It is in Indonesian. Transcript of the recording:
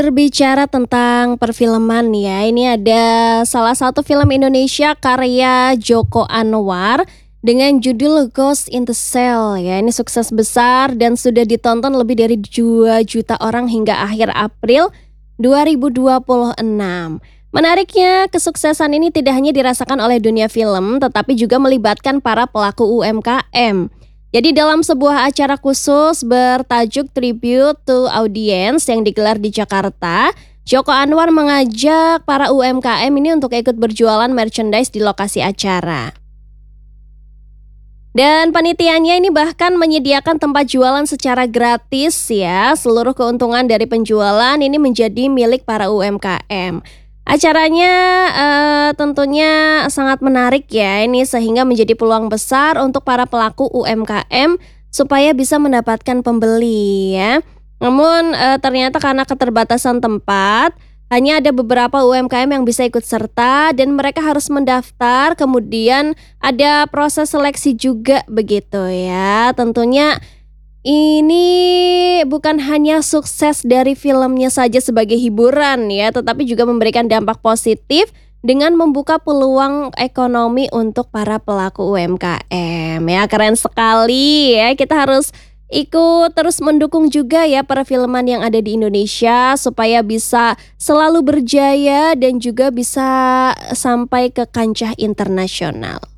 Berbicara tentang perfilman ya, ini ada salah satu film Indonesia karya Joko Anwar dengan judul Ghost in the Shell ya. Ini sukses besar dan sudah ditonton lebih dari 2 juta orang hingga akhir April 2026. Menariknya, kesuksesan ini tidak hanya dirasakan oleh dunia film, tetapi juga melibatkan para pelaku UMKM. Jadi dalam sebuah acara khusus bertajuk Tribute to Audience yang digelar di Jakarta, Joko Anwar mengajak para UMKM ini untuk ikut berjualan merchandise di lokasi acara. Dan panitianya ini bahkan menyediakan tempat jualan secara gratis ya. Seluruh keuntungan dari penjualan ini menjadi milik para UMKM. Acaranya tentunya sangat menarik ya ini sehingga menjadi peluang besar untuk para pelaku UMKM supaya bisa mendapatkan pembeli ya. Namun ternyata karena keterbatasan tempat, hanya ada beberapa UMKM yang bisa ikut serta dan mereka harus mendaftar, kemudian ada proses seleksi juga begitu ya. Tentunya ini bukan hanya sukses dari filmnya saja sebagai hiburan ya, tetapi juga memberikan dampak positif dengan membuka peluang ekonomi untuk para pelaku UMKM ya. Keren sekali ya, kita harus ikut terus mendukung juga ya perfilman yang ada di Indonesia supaya bisa selalu berjaya dan juga bisa sampai ke kancah internasional.